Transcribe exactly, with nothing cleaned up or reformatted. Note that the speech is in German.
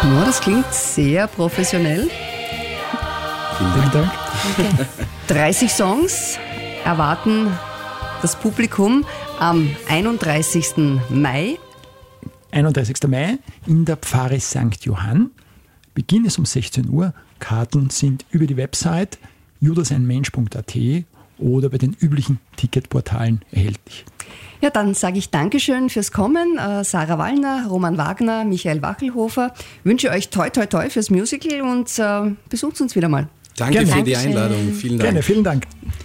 No, das klingt sehr professionell. Vielen Dank. Okay. dreißig Songs erwarten das Publikum am einunddreißigsten Mai. einunddreißigsten Mai in der Pfarre Sankt Johann. Beginn ist um sechzehn Uhr. Karten sind über die Website judaseinmensch punkt a t oder bei den üblichen Ticketportalen erhältlich. Ja, dann sage ich Dankeschön fürs Kommen. Äh, Sarah Wallner, Roman Wagner, Michael Wachelhofer. Wünsche euch toi toi toi fürs Musical und äh, besucht uns wieder mal. Danke Gerne. für die Einladung. Vielen Dank. Gerne, vielen Dank.